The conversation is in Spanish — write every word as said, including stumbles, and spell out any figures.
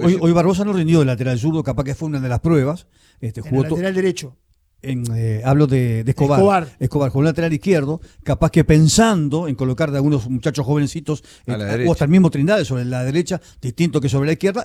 hoy, hoy Barbosa no rindió de lateral zurdo, capaz que fue una de las pruebas. Este, En jugó el to- lateral derecho. en, eh, hablo de, de Escobar. Escobar. Escobar jugó lateral izquierdo, capaz que pensando en colocar de algunos muchachos jovencitos A la eh, derecha. o hasta el mismo Trindade sobre la derecha, distinto que sobre la izquierda.